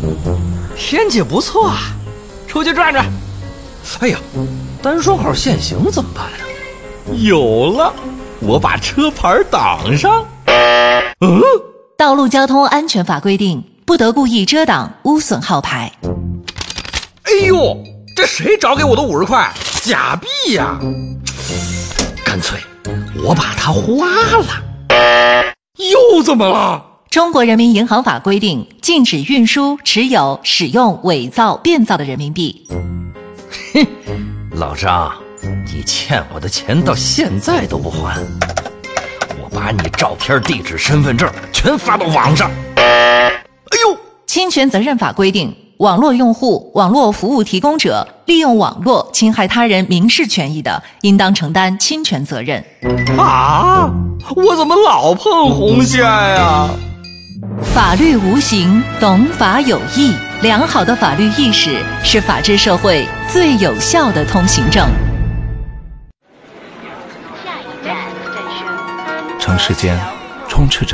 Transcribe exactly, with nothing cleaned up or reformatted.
天气不错啊，出去转转。哎呀，单双号限行怎么办啊？有了，我把车牌挡上。嗯， 道路交通安全法规定，不得故意遮挡、污损号牌。 哎呦，这谁找给我的五十块？假币呀！干脆我把它花了。又怎么了？ 中国人民银行法规定，禁止运输、持有、使用伪造、变造的人民币。 哼，老张，你欠我的钱到现在都不还，我把你照片、地址、身份证全发到网上。哎呦！ 侵权责任法规定，网络用户、网络服务提供者利用网络侵害他人民事权益的，应当承担侵权责任。 啊！我怎么老碰红线呀？ 法律无形，懂法有义。良好的法律意识是法治社会最有效的通行证。 城市间充斥着